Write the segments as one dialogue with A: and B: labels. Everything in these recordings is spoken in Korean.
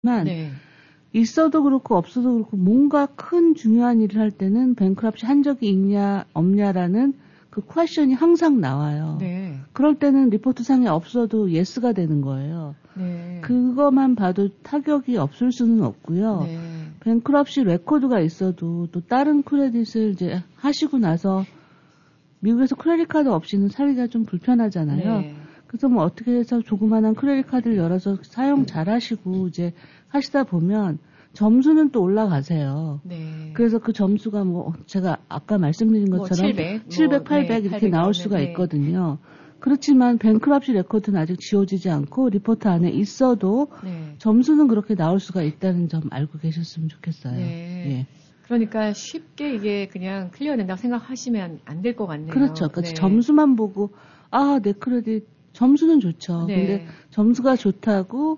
A: 네.
B: 있어도 그렇고 없어도 그렇고 뭔가 큰 중요한 일을 할 때는 뱅크럽시 한 적이 있냐 없냐라는 그 퀘션이 항상 나와요.
A: 네.
B: 그럴 때는 리포트상에 없어도 예스가 되는 거예요.
A: 네.
B: 그것만 봐도 타격이 없을 수는 없고요.
A: 네.
B: 뱅크럽시 레코드가 있어도 또 다른 크레딧을 이제 하시고 나서 미국에서 크레딧 카드 없이는 살기가 좀 불편하잖아요.
A: 네.
B: 그래서 뭐 어떻게 해서 조그마한 크레딧 카드를 열어서 사용 잘 하시고 이제 하시다 보면 점수는 또 올라가세요.
A: 네.
B: 그래서 그 점수가 뭐 제가 아까 말씀드린 것처럼 700, 800 이렇게 나올 수가 있거든요. 그렇지만 뱅크럽시 레코드는 아직 지워지지 않고 리포트 안에 있어도 점수는 그렇게 나올 수가 있다는 점 알고 계셨으면 좋겠어요.
A: 네.
B: 예.
A: 그러니까 쉽게 이게 그냥 클리어된다고 생각하시면 안 될 것 같네요.
B: 그렇죠. 그러니까 점수만 보고 내 크레딧 점수는 좋죠. 근데 점수가 좋다고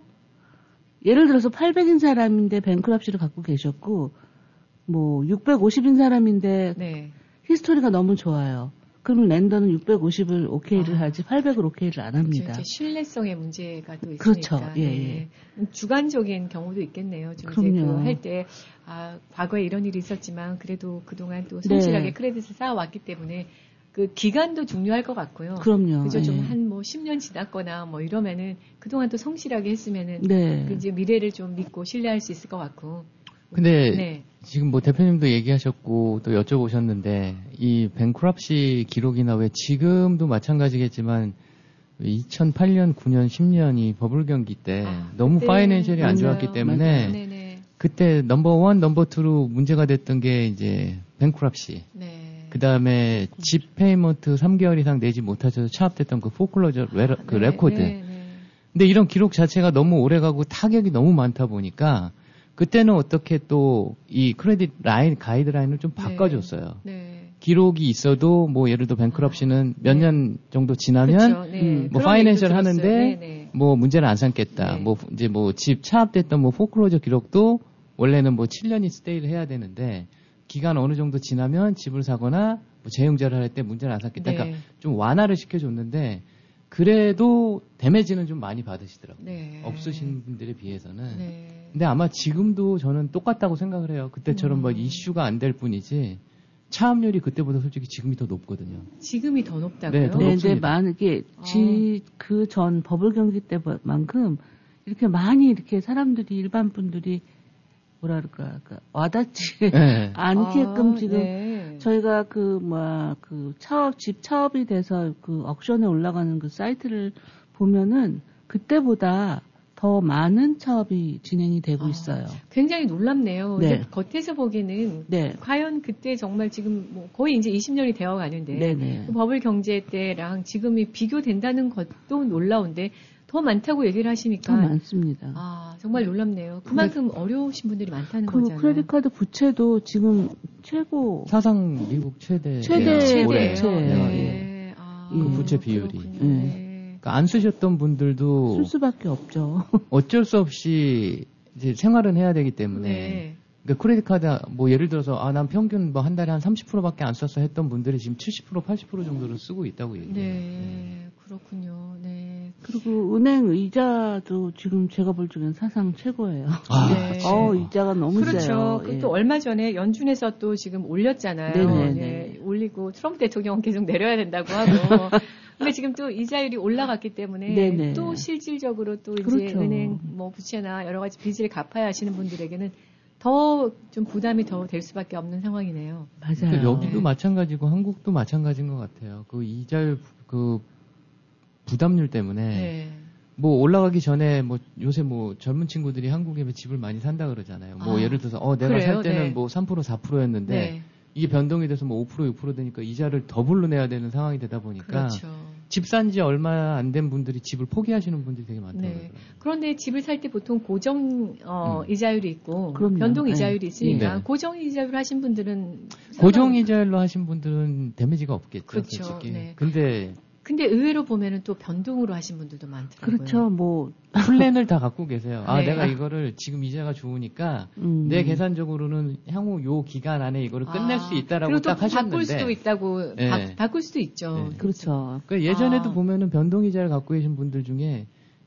B: 예를 들어서 800인 사람인데 뱅크럽시를 갖고 계셨고 뭐 650인 사람인데 히스토리가 너무 좋아요. 그러면 랜더는 650을 오케이를 하지 800을 오케이를 안 합니다.
A: 그렇죠. 신뢰성의 문제가 또 있으니까.
B: 그렇죠. 예.
A: 주관적인 경우도 있겠네요. 좀
B: 그럼요.
A: 할 때 과거에 이런 일이 있었지만 그래도 그동안 또 성실하게 크레딧을 쌓아왔기 때문에 그 기간도 중요할 것 같고요.
B: 그럼요.
A: 그죠? 좀 한 10년 지났거나 뭐 이러면은 그동안 또 성실하게 했으면은 그 이제 미래를 좀 믿고 신뢰할 수 있을 것 같고.
C: 근데 지금 뭐 대표님도 얘기하셨고 또 여쭤보셨는데 이 뱅크럽시 기록이나 왜 지금도 마찬가지겠지만 2008년, 9년, 10년이 버블 경기 때 너무 파이낸셜이 안 좋았기 때문에 그때 넘버 1, 넘버 2로 문제가 됐던 게 이제 뱅크럽시. 그 다음에 집 페이먼트 3개월 이상 내지 못하셔서 차압됐던 그 포클로저 그 레코드. 근데 이런 기록 자체가 너무 오래가고 타격이 너무 많다 보니까 그때는 어떻게 또 이 크레딧 라인, 가이드라인을 좀 바꿔줬어요. 기록이 있어도 뭐 예를 들어 뱅크럽시는 몇 년 정도 지나면 뭐 파이낸셜 하는데 뭐 문제는 안 삼겠다. 뭐 이제 뭐 집 차압됐던 뭐 포클로저 기록도 원래는 뭐 7년이 스테이를 해야 되는데 기간 어느 정도 지나면 집을 사거나 뭐 재용자를 할 때 문제는 안 삼겠다. 그러니까 좀 완화를 시켜줬는데 그래도 데미지는 좀 많이 받으시더라고요. 없으신 분들에 비해서는. 근데 아마 지금도 저는 똑같다고 생각을 해요. 그때처럼 뭐 이슈가 안 될 뿐이지 차압률이 그때보다 솔직히 지금이 더 높거든요.
A: 지금이 더 높다고요?
C: 네, 더 높습니다.
B: 근데 만약에 그 전 버블 경기 때만큼 이렇게 많이 이렇게 사람들이 일반 분들이 뭐랄까 와닿지 않게끔 지금 저희가 집 차업이 돼서 그 억션에 올라가는 그 사이트를 보면은 그때보다 더 많은 차업이 진행이 되고 있어요.
A: 굉장히 놀랍네요. 근데 겉에서 보기에는 과연 그때 정말 지금 뭐 거의 이제 20년이 되어 가는데 그 버블 경제 때랑 지금이 비교된다는 것도 놀라운데 더 많다고 얘기를 하시니까
B: 더 많습니다.
A: 정말 놀랍네요. 그만큼 어려우신 분들이 많다는 거잖아요.
B: 크레딧 카드 부채도 지금 최고
C: 사상 미국 최대예요. 그 부채 비율이. 그러니까 안 쓰셨던 분들도
B: 쓸 수밖에 없죠.
C: 어쩔 수 없이 이제 생활은 해야 되기 때문에. 그러니까 크레딧 카드 뭐 예를 들어서 난 평균 뭐 한 달에 한 30%밖에 안 썼어 했던 분들이 지금 70%, 80% 정도를 쓰고 있다고 얘기해요.
A: 그렇군요.
B: 그리고 은행 이자도 지금 제가 볼 적엔 사상 최고예요. 이자가 너무 세요.
A: 그렇죠. 또 얼마 전에 연준에서 또 지금 올렸잖아요. 올리고 트럼프 대통령은 계속 내려야 된다고 하고. 근데 지금 또 이자율이 올라갔기 때문에 또 실질적으로 또 이제 은행 뭐 부채나 여러 가지 빚을 갚아야 하시는 분들에게는 더 좀 부담이 더 될 수밖에 없는 상황이네요.
B: 맞아요.
C: 그러니까 여기도 마찬가지고 한국도 마찬가지인 것 같아요. 그 이자율 그 부담률 때문에 뭐 올라가기 전에 뭐 요새 뭐 젊은 친구들이 한국에 집을 많이 산다 그러잖아요. 뭐 예를 들어서 내가 살 때는 뭐 3% 4%였는데 이게 변동이 돼서 뭐 5% 6% 되니까 이자를 더블로 내야 되는 상황이 되다 보니까 집 산 지 얼마 안 된 분들이 집을 포기하시는 분들이 되게 많더라고요.
A: 그런데 집을 살 때 보통 고정 이자율이 있고 변동 이자율이 있으니까 고정 이자율 하신 분들은
C: 고정 이자율로 하신 분들은 데미지가 없겠죠.
A: 그렇죠.
C: 솔직히.
A: 근데 의외로 보면은 또 변동으로 하신 분들도 많더라고요.
B: 그렇죠. 뭐
C: 플랜을 다 갖고 계세요. 내가 이거를 지금 이자가 좋으니까 내 계산적으로는 향후 요 기간 안에 이거를 끝낼 수 있다라고 딱 하셨는데
A: 바꿀 수도 있다고 바꿀 수도 있죠.
B: 그렇죠.
C: 그러니까 예전에도 보면은 변동 이자를 갖고 계신 분들 중에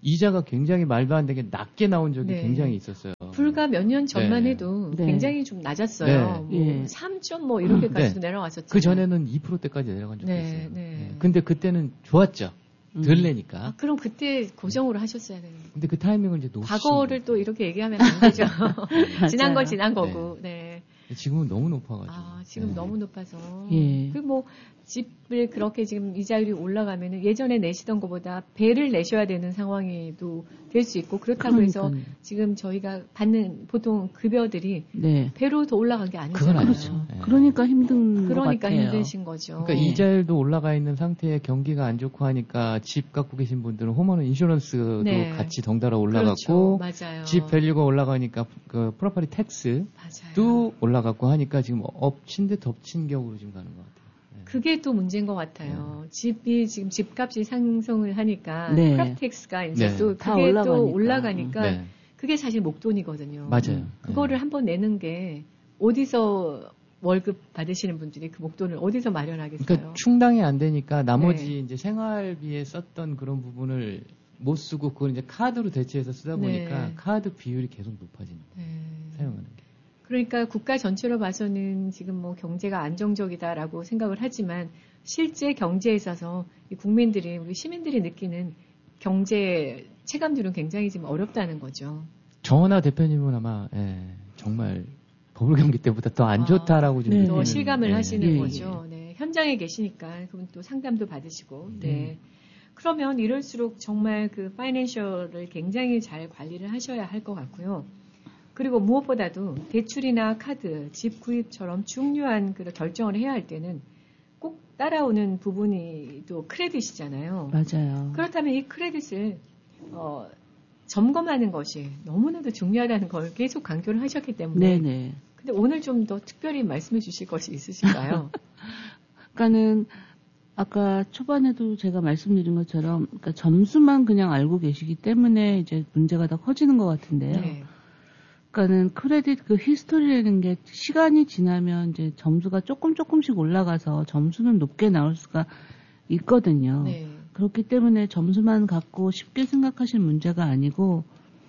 C: 이자가 굉장히 말도 안 되게 낮게 나온 적이
A: 네.
C: 굉장히 있었어요.
A: 불과 몇 년 전만
C: 네.
A: 해도
B: 네.
A: 굉장히 좀 낮았어요.
B: 네.
A: 뭐 3점 뭐 이렇게까지도 내려갔었죠.
C: 그 전에는 2%대까지 내려간 적도 있어요.
A: 네.
C: 네. 근데 그때는 좋았죠. 덜 내니까.
A: 그럼 그때 고정으로 하셨어야 되는데.
C: 근데 그 타이밍을 이제 놓치신
A: 과거를 또 이렇게 얘기하면 안 되죠. 지난 건 지난 거고. 네.
C: 지금은 너무 높아가지고.
A: 지금 너무 높아서.
B: 예.
A: 그 뭐 집을 그렇게 지금 이자율이 올라가면은 예전에 내시던 것보다 배를 내셔야 되는 상황이도 될 수 있고 그렇다고 해서 지금 저희가 받는 보통 급여들이 배로 더 올라간 게 아니잖아요.
B: 그렇죠. 그러니까 힘든
A: 그러니까
B: 것 같아요.
A: 힘드신 거죠.
C: 그러니까 이자율도 올라가 있는 상태에 경기가 안 좋고 하니까 집 갖고 계신 분들은 홈오너 인슈런스도 같이 덩달아 올라갔고
A: 그렇죠.
C: 집 밸류가 올라가니까 그 프로퍼티 텍스도 올라갔고 하니까 지금 엎친 데 덮친 격으로 지금 가는 것 같아요.
A: 그게 또 문제인 것 같아요. 집이 지금 집값이 상승을 하니까 프로텍스가 이제 또 그게 또 올라가니까 그게 사실 목돈이거든요.
C: 맞아요.
A: 그거를 한번 내는 게 어디서 월급 받으시는 분들이 그 목돈을 어디서 마련하겠어요?
C: 그러니까 충당이 안 되니까 나머지 이제 생활비에 썼던 그런 부분을 못 쓰고 그걸 이제 카드로 대체해서 쓰다 보니까 카드 비율이 계속 높아집니다. 사용하는 게.
A: 그러니까 국가 전체로 봐서는 지금 뭐 경제가 안정적이다라고 생각을 하지만 실제 경제에 있어서 이 국민들이 우리 시민들이 느끼는 경제 체감들은 굉장히 지금 어렵다는 거죠.
C: 정원아 대표님은 아마 정말 버블 경기 때보다 더 안 좋다라고 좀
A: 더 실감을 하시는 거죠. 현장에 계시니까 그럼 또 상담도 받으시고. 그러면 이럴수록 정말 그 파이낸셜을 굉장히 잘 관리를 하셔야 할 것 같고요. 그리고 무엇보다도 대출이나 카드, 집 구입처럼 중요한 그 결정을 해야 할 때는 꼭 따라오는 부분이 또 크레딧이잖아요.
B: 맞아요.
A: 그렇다면 이 크레딧을 점검하는 것이 너무나도 중요하다는 걸 계속 강조를 하셨기 때문에. 근데 오늘 좀 더 특별히 말씀해 주실 것이 있으실까요?
B: 그러니까는 아까 초반에도 제가 말씀드린 것처럼 그러니까 점수만 그냥 알고 계시기 때문에 이제 문제가 더 커지는 것 같은데요. 그러니까는 크레딧 그 히스토리라는 게 시간이 지나면 이제 점수가 조금씩 올라가서 점수는 높게 나올 수가 있거든요. 그렇기 때문에 점수만 갖고 쉽게 생각하실 문제가 아니고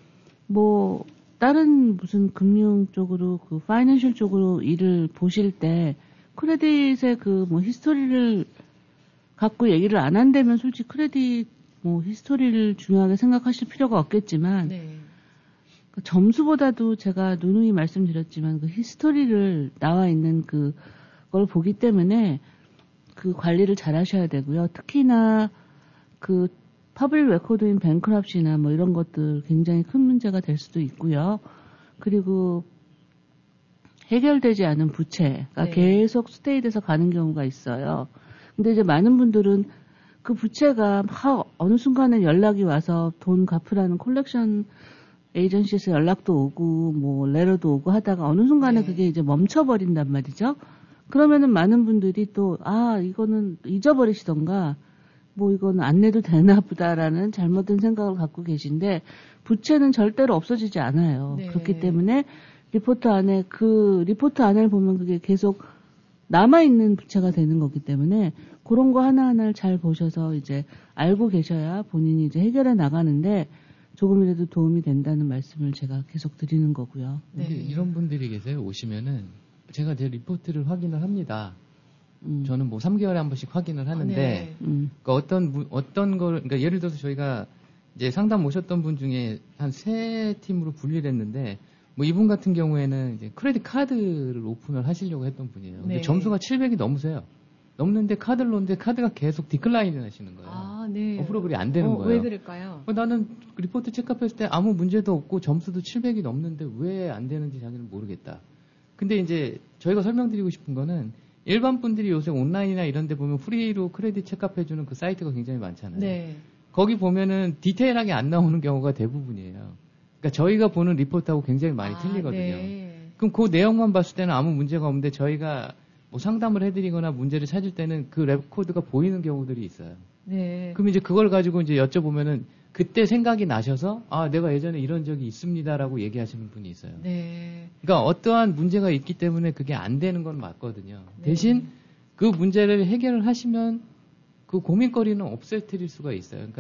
B: 뭐 다른 무슨 금융 쪽으로 그 파이낸셜 쪽으로 일을 보실 때 크레딧의 그 뭐 히스토리를 갖고 얘기를 안 한다면 솔직히 크레딧 뭐 히스토리를 중요하게 생각하실 필요가 없겠지만 점수보다도 제가 누누이 말씀드렸지만 그 히스토리를 나와 있는 그걸 보기 때문에 그 관리를 잘 하셔야 되고요. 특히나 그 퍼블릭 레코드인 뱅크럽시나 뭐 이런 것들 굉장히 큰 문제가 될 수도 있고요. 그리고 해결되지 않은 부채가 계속 스테이돼서 가는 경우가 있어요. 근데 이제 많은 분들은 그 부채가 막 어느 순간에 연락이 와서 돈 갚으라는 콜렉션 에이전시에서 연락도 오고 뭐 레터도 오고 하다가 어느 순간에 그게 이제 멈춰버린단 말이죠. 그러면은 많은 분들이 또 이거는 잊어버리시던가 뭐 이거는 안 내도 되나 보다라는 잘못된 생각을 갖고 계신데 부채는 절대로 없어지지 않아요. 그렇기 때문에 리포트 안을 보면 그게 계속 남아있는 부채가 되는 거기 때문에 그런 거 하나하나를 잘 보셔서 이제 알고 계셔야 본인이 이제 해결해 나가는데 조금이라도 도움이 된다는 말씀을 제가 계속 드리는 거고요.
C: 이런 분들이 계세요. 오시면은 제가 제 리포트를 확인을 합니다. 저는 뭐 3개월에 한 번씩 확인을 하는데 그러니까 어떤 걸 그러니까 예를 들어서 저희가 이제 상담 오셨던 분 중에 한 3팀으로 분리를 했는데 뭐 이분 같은 경우에는 이제 크레딧 카드를 오픈을 하시려고 했던 분이에요. 근데 점수가 700이 넘으세요. 넘는데 카드를 놓는데 카드가 계속 디클라인을 하시는 거예요. 어프로블이 안 되는 거예요.
A: 왜 그럴까요?
C: 나는 리포트 체크했을 때 아무 문제도 없고 점수도 700이 넘는데 왜 안 되는지 자기는 모르겠다. 근데 이제 저희가 설명드리고 싶은 거는 일반 분들이 요새 온라인이나 이런 데 보면 프리로 크레딧 체크해주는 그 사이트가 굉장히 많잖아요. 거기 보면은 디테일하게 안 나오는 경우가 대부분이에요. 그러니까 저희가 보는 리포트하고 굉장히 많이 틀리거든요. 그럼 그 내용만 봤을 때는 아무 문제가 없는데 저희가 뭐 상담을 해드리거나 문제를 찾을 때는 그 레코드가 보이는 경우들이 있어요. 그럼 이제 그걸 가지고 이제 여쭤보면은 그때 생각이 나셔서 내가 예전에 이런 적이 있습니다라고 얘기하시는 분이 있어요. 그러니까 어떠한 문제가 있기 때문에 그게 안 되는 건 맞거든요. 대신 그 문제를 해결을 하시면 그 고민거리는 없애뜨릴 수가 있어요. 그러니까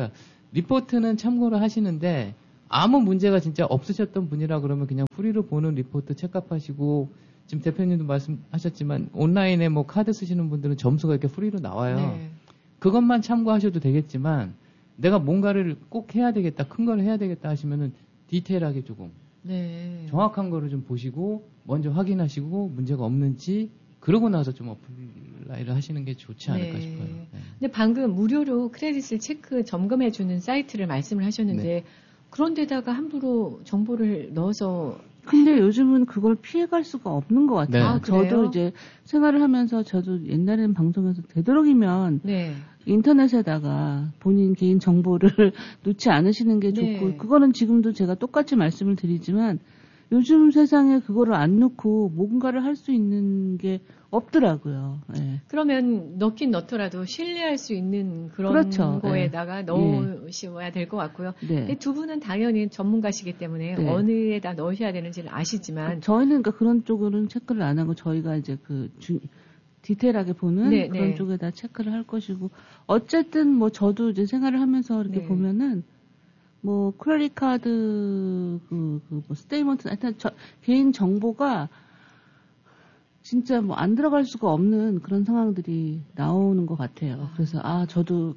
C: 리포트는 참고를 하시는데 아무 문제가 진짜 없으셨던 분이라 그러면 그냥 프리로 보는 리포트 체크하시고 지금 대표님도 말씀하셨지만 온라인에 뭐 카드 쓰시는 분들은 점수가 이렇게 프리로 나와요. 네. 그것만 참고하셔도 되겠지만 내가 뭔가를 꼭 해야 되겠다, 큰 걸 해야 되겠다 하시면은 디테일하게 조금 네. 정확한 거를 좀 보시고 먼저 확인하시고 문제가 없는지 그러고 나서 좀 어플라이를 하시는 게 좋지 않을까 네. 싶어요. 네.
A: 근데 방금 무료로 크레딧을 체크 점검해주는 사이트를 말씀을 하셨는데 네. 그런데다가 함부로 정보를 넣어서
B: 근데 요즘은 그걸 피해갈 수가 없는 것 같아요. 네. 아, 저도 이제 생활을 하면서 저도 옛날에는 방송에서 되도록이면 네. 인터넷에다가 본인 개인 정보를 놓지 않으시는 게 좋고 네. 그거는 지금도 제가 똑같이 말씀을 드리지만 요즘 세상에 그거를 안 넣고 뭔가를 할 수 있는 게 없더라고요. 네.
A: 그러면 넣긴 넣더라도 신뢰할 수 있는 그런 그렇죠. 거에다가 네. 넣으셔야 될 것 같고요. 네. 두 분은 당연히 전문가시기 때문에 네. 어느에다 넣으셔야 되는지를 아시지만
B: 저희는 그러니까 그런 쪽으로는 체크를 안 하고 저희가 이제 디테일하게 보는 네, 그런 네. 쪽에다 체크를 할 것이고 어쨌든 뭐 저도 이제 생활을 하면서 이렇게 네. 보면은 뭐 크레딧 카드 뭐 스테이먼트 하여튼 개인 정보가 진짜 뭐 안 들어갈 수가 없는 그런 상황들이 나오는 것 같아요. 그래서 저도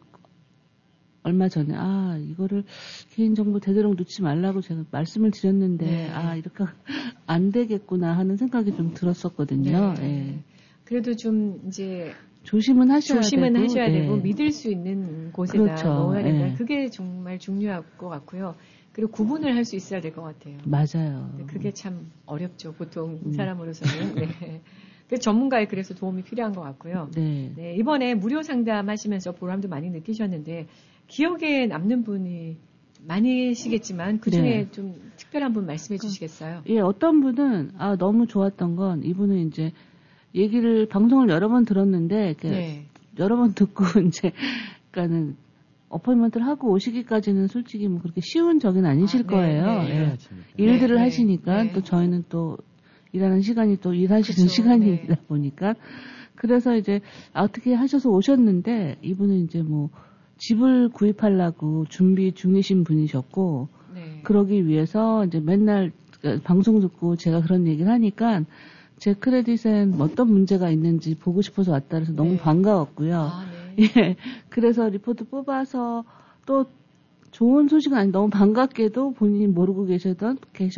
B: 얼마 전에 이거를 개인 정보 되도록 놓지 말라고 제가 말씀을 드렸는데 네. 이렇게 안 되겠구나 하는 생각이 좀 들었었거든요. 네. 네.
A: 그래도 좀 이제
B: 조심은 하셔야
A: 되고 믿을 수 있는 곳에다 그렇죠. 넣어야 된다. 네. 그게 정말 중요할 것 같고요. 그리고 구분을 할 수 있어야 될 것 같아요.
B: 맞아요.
A: 그게 참 어렵죠. 보통 사람으로서는. 네. 그래서 전문가의 그래서 도움이 필요한 것 같고요. 네. 네. 이번에 무료 상담하시면서 보람도 많이 느끼셨는데 기억에 남는 분이 많으시겠지만 그중에 네. 좀 특별한 분 말씀해 주시겠어요?
B: 예, 어떤 분은 너무 좋았던 건 이분은 이제 방송을 여러 번 들었는데, 네. 여러 번 듣고, 그러니까는, 어포인먼트를 하고 오시기까지는 솔직히 뭐 그렇게 쉬운 적은 아니실 거예요. 네. 예. 일들을 네. 하시니까, 네. 또 저희는 또 일하는 시간이 또 일하시는 그쵸. 시간이다 네. 보니까. 그래서 이제 어떻게 하셔서 오셨는데, 이분은 이제 뭐, 집을 구입하려고 준비 중이신 분이셨고, 네. 그러기 위해서 이제 맨날 방송 듣고 제가 그런 얘기를 하니까, 제 크레딧엔 어떤 문제가 있는지 보고 싶어서 왔다 그래서 너무 네. 반가웠고요. 네. 예. 그래서 리포트 뽑아서 또 좋은 소식은 아니 너무 반갑게도 본인이 모르고 계셨던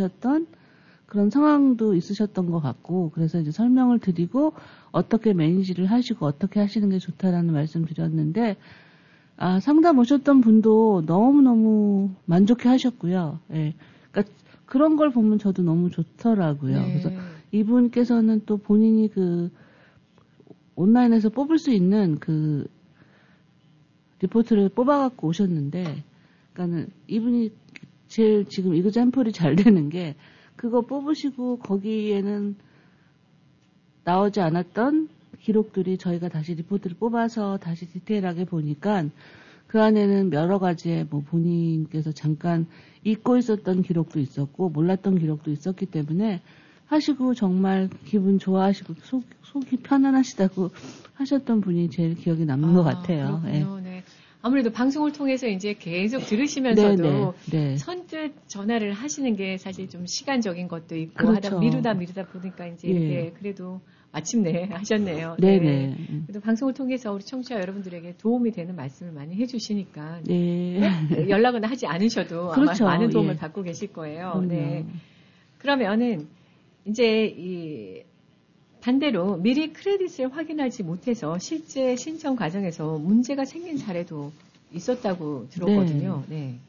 B: 그런 상황도 있으셨던 것 같고 그래서 이제 설명을 드리고 어떻게 매니지를 하시고 어떻게 하시는 게 좋다라는 말씀 드렸는데 상담 오셨던 분도 너무너무 만족해 하셨고요. 예. 그러니까 그런 걸 보면 저도 너무 좋더라고요. 네. 그래서 이분께서는 또 본인이 온라인에서 뽑을 수 있는 리포트를 뽑아갖고 오셨는데, 그러니까는 이분이 제일 지금 이그잼플이 잘 되는 게, 그거 뽑으시고 거기에는 나오지 않았던 기록들이 저희가 다시 리포트를 뽑아서 다시 디테일하게 보니까, 그 안에는 여러 가지의 뭐 본인께서 잠깐 잊고 있었던 기록도 있었고, 몰랐던 기록도 있었기 때문에, 하시고 정말 기분 좋아하시고 속이 편안하시다고 하셨던 분이 제일 기억에 남는 것 같아요.
A: 그렇군요. 네. 네. 아무래도 방송을 통해서 이제 계속 들으시면서도 네. 선뜻 전화를 하시는 게 사실 좀 시간적인 것도 있고
B: 그렇죠.
A: 하다 미루다 보니까 이제 이렇게 그래도 마침내 하셨네요. 네. 네. 그래도 방송을 통해서 우리 청취자 여러분들에게 도움이 되는 말씀을 많이 해주시니까 네. 연락은 하지 않으셔도 그렇죠. 아마 많은 도움을 받고 계실 거예요. 네. 그러면은 이제 반대로 미리 크레딧을 확인하지 못해서 실제 신청 과정에서 문제가 생긴 사례도 있었다고 들었거든요. 네. 네.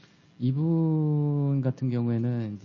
C: 이분 같은 경우에는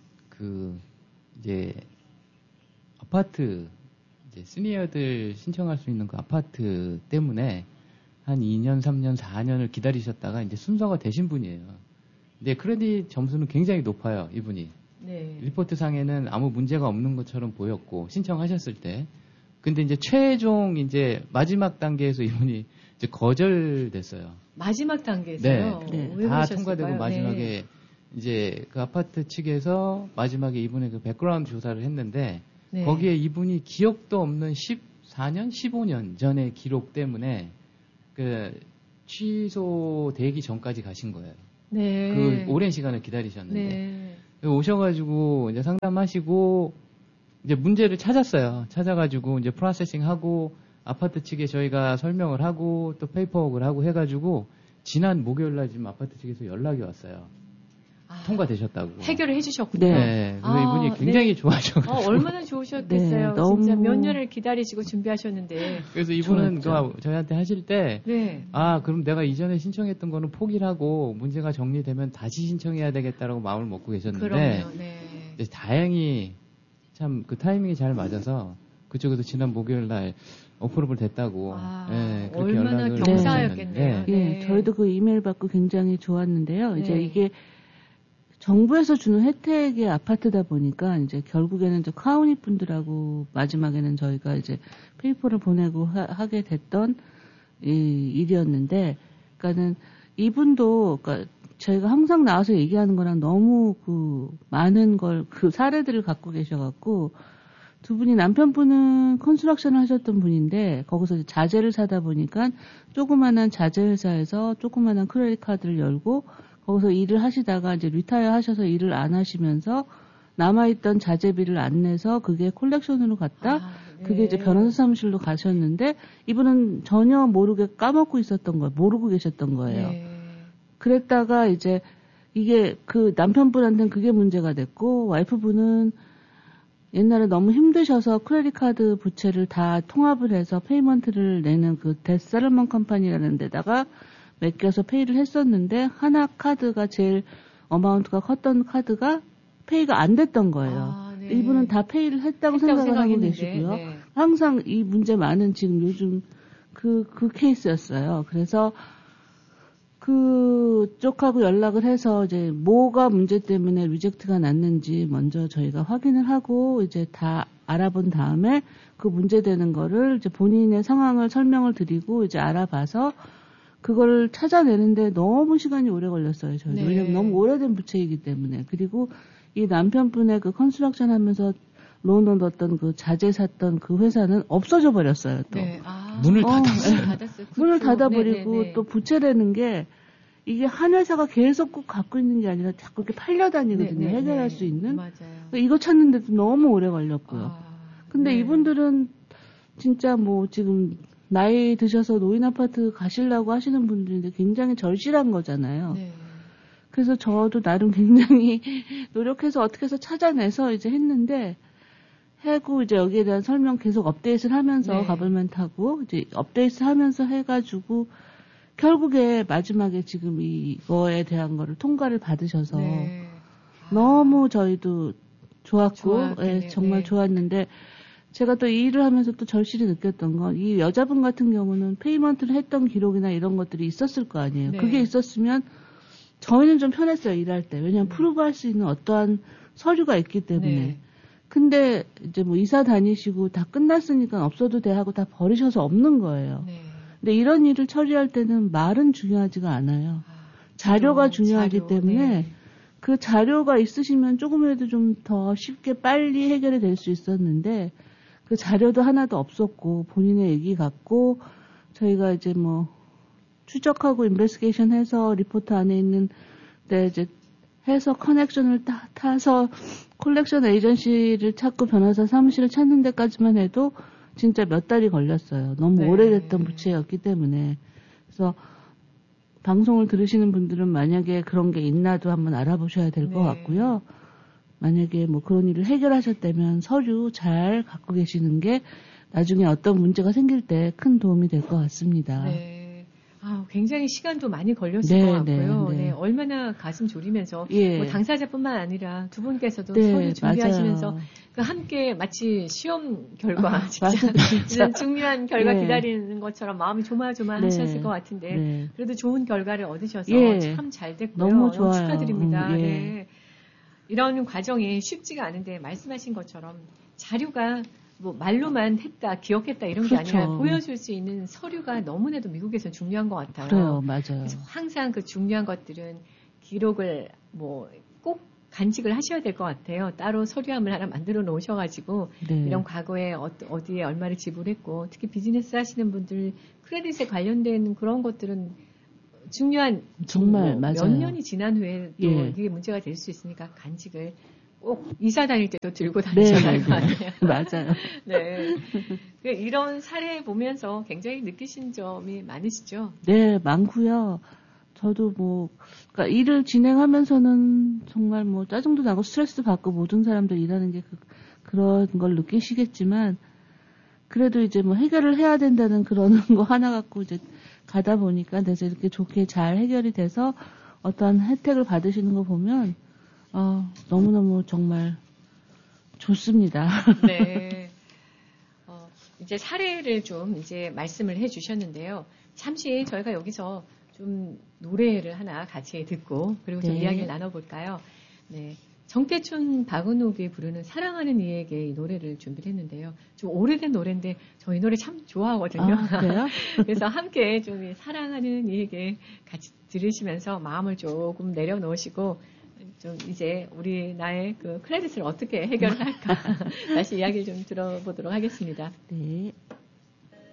C: 이제 아파트 시니어들 신청할 수 있는 그 아파트 때문에 한 2년, 3년, 4년을 기다리셨다가 이제 순서가 되신 분이에요. 근데 크레딧 점수는 굉장히 높아요, 이분이. 네. 리포트 상에는 아무 문제가 없는 것처럼 보였고 신청하셨을 때 근데 이제 최종 이제 마지막 단계에서 이분이 이제 거절됐어요.
A: 마지막 단계에서요?
C: 네. 왜 다 통과되고 마지막에 네. 이제 그 아파트 측에서 마지막에 이분의 그 백그라운드 조사를 했는데 네. 거기에 이분이 기억도 없는 14년, 15년 전의 기록 때문에 취소되기 전까지 가신 거예요.
A: 네.
C: 그 오랜 시간을 기다리셨는데 오셔가지고 이제 상담하시고 이제 문제를 찾았어요. 찾아가지고 이제 프로세싱하고 아파트 측에 저희가 설명을 하고 또 페이퍼워크를 하고 해가지고 지난 목요일날 지금 아파트 측에서 연락이 왔어요. 통과되셨다고.
A: 해결을 해주셨군요.
C: 네. 그래서 이분이 굉장히 좋아하셔가지고.
A: 얼마나 좋으셨겠어요. 네, 진짜 몇 년을 기다리시고 준비하셨는데.
C: 그래서 이분은 저희한테 하실 때, 그럼 내가 이전에 신청했던 거는 포기를 하고 문제가 정리되면 다시 신청해야 되겠다라고 마음을 먹고 계셨는데.
A: 그럼요. 네.
C: 다행히 참 그 타이밍이 잘 맞아서 그쪽에서 지난 목요일 날 어프로블 됐다고. 네, 그렇게
A: 얼마나
C: 연락을
A: 경사였겠네요.
B: 네. 저희도 그 이메일 받고 굉장히 좋았는데요. 이제 이게 정부에서 주는 혜택의 아파트다 보니까 이제 결국에는 저 카우니 분들하고 마지막에는 저희가 이제 페이퍼를 보내고 하게 됐던 이 일이었는데, 그러니까는 이분도 그러니까 저희가 항상 나와서 얘기하는 거랑 너무 그 많은 걸 그 사례들을 갖고 계셔갖고 두 분이 남편분은 컨스트럭션을 하셨던 분인데 거기서 이제 자재를 사다 보니까 조그만한 자재 회사에서 조그만한 크레딧 카드를 열고 거기서 일을 하시다가 이제 리타이어 하셔서 일을 안 하시면서 남아있던 자재비를 안 내서 그게 콜렉션으로 갔다. 그게 이제 변호사 사무실로 가셨는데 이분은 전혀 모르게 까먹고 있었던 거예요. 모르고 계셨던 거예요. 그랬다가 이제 이게 그 남편분한테는 그게 문제가 됐고 와이프분은 옛날에 너무 힘드셔서 크레딧 카드 부채를 다 통합을 해서 페이먼트를 내는 그 데스셀러먼 컴퍼니라는 데다가 맡겨서 페이를 했었는데 하나 카드가 제일 어마운트가 컸던 카드가 페이가 안 됐던 거예요. 이분은 다 페이를 했다고 생각을 하고 계시고요. 항상 이 문제 많은 지금 요즘 그 케이스였어요. 그래서 그쪽하고 연락을 해서 이제 뭐가 문제 때문에 리젝트가 났는지 먼저 저희가 확인을 하고 이제 다 알아본 다음에 그 문제되는 거를 이제 본인의 상황을 설명을 드리고 이제 알아봐서 그걸 찾아내는데 너무 시간이 오래 걸렸어요. 저희도. 왜냐면 너무 오래된 부채이기 때문에. 그리고 이 남편분의 그 컨스트럭션 하면서 론 얻었던 그 자재 샀던 그 회사는 없어져 버렸어요. 또
C: 문을 닫았어요.
B: 문을 닫아버리고 또 부채라는 게 이게 한 회사가 계속 꼭 갖고 있는 게 아니라 자꾸 이렇게 팔려다니거든요. 해결할 수 있는.
A: 맞아요.
B: 이거 찾는데도 너무 오래 걸렸고요. 근데 이분들은 진짜 뭐 지금 나이 드셔서 노인 아파트 가시려고 하시는 분들인데 굉장히 절실한 거잖아요. 그래서 저도 나름 굉장히 노력해서 어떻게 해서 찾아내서 이제 했는데 하고 이제 여기에 대한 설명 계속 업데이트를 하면서 가버먼트하고 이제 업데이트 하면서 해가지고 결국에 마지막에 지금 이거에 대한 거를 통과를 받으셔서 너무 저희도 좋았고 정말 좋았는데 제가 또 이 일을 하면서 또 절실히 느꼈던 건 이 여자분 같은 경우는 페이먼트를 했던 기록이나 이런 것들이 있었을 거 아니에요. 그게 있었으면 저희는 좀 편했어요, 일할 때. 왜냐하면 프루브할 수 있는 어떠한 서류가 있기 때문에. 근데 이제 뭐 이사 다니시고 다 끝났으니까 없어도 돼 하고 다 버리셔서 없는 거예요. 근데 이런 일을 처리할 때는 말은 중요하지가 않아요. 자료가 중요하기 때문에 그 자료가 있으시면 조금이라도 좀 더 쉽게 빨리 해결이 될 수 있었는데 그 자료도 하나도 없었고 본인의 얘기 같고 저희가 이제 뭐 추적하고 인베스티게이션 해서 리포트 안에 있는 데 이제 해서 커넥션을 타서 콜렉션 에이전시를 찾고 변호사 사무실을 찾는 데까지만 해도 진짜 몇 달이 걸렸어요. 너무 오래됐던 부채였기 때문에. 그래서 방송을 들으시는 분들은 만약에 그런 게 있나도 한번 알아보셔야 될 것 같고요. 만약에 뭐 그런 일을 해결하셨다면 서류 잘 갖고 계시는 게 나중에 어떤 문제가 생길 때 큰 도움이 될 것 같습니다.
A: 굉장히 시간도 많이 걸렸을 것 같고요. 얼마나 가슴 졸이면서 뭐 당사자뿐만 아니라 두 분께서도 서류 준비하시면서 그 함께 마치 시험 결과 진짜 중요한 결과 기다리는 것처럼 마음이 조마조마하셨을 것 같은데 그래도 좋은 결과를 얻으셔서 참 잘 됐고요.
B: 너무 좋아요.
A: 축하드립니다. 이런 과정이 쉽지가 않은데 말씀하신 것처럼 자료가 뭐 말로만 했다, 기억했다 이런 게 아니라 보여줄 수 있는 서류가 너무나도 미국에서 중요한 것 같아요.
B: 그래요, 맞아요.
A: 그래서 항상 그 중요한 것들은 기록을 뭐 꼭 간직을 하셔야 될 것 같아요. 따로 서류함을 하나 만들어 놓으셔가지고 이런 과거에 어디에 얼마를 지불했고 특히 비즈니스 하시는 분들 크레딧에 관련된 그런 것들은 중요한
B: 정말 맞아요.
A: 몇 년이 지난 후에 또 예. 이게 문제가 될 수 있으니까 간직을 꼭 이사 다닐 때도 들고 다니셔야 할 거 아니에요.
B: 맞아요.
A: 네. 이런 사례 보면서 굉장히 느끼신 점이 많으시죠?
B: 네, 많고요. 저도 그러니까 일을 진행하면서는 정말 짜증도 나고 스트레스 받고 모든 사람들 일하는 게 그런 걸 느끼시겠지만 그래도 이제 해결을 해야 된다는 그런 거 하나 갖고 이제 가다 보니까 그래서 이렇게 좋게 잘 해결이 돼서 어떤 혜택을 받으시는 거 보면 너무너무 정말 좋습니다.
A: 네. 이제 사례를 좀 이제 말씀을 해 주셨는데요. 잠시 저희가 여기서 좀 노래를 하나 같이 듣고 그리고 좀 이야기를 나눠볼까요? 네. 정태춘, 박은옥이 부르는 사랑하는 이에게 이 노래를 준비를 했는데요. 좀 오래된 노래인데 저 이 노래 참 좋아하거든요.
B: 그래요?
A: 그래서 함께 좀 이 사랑하는 이에게 같이 들으시면서 마음을 조금 내려놓으시고 좀 이제 나의 그 클래리스를 어떻게 해결할까 다시 이야기를 좀 들어보도록 하겠습니다.
B: 네.